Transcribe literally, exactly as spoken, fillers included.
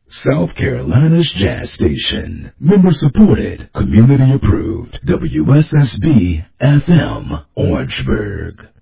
South Carolina's Jazz Station. Member supported, community approved. W S S B F M, Orangeburg.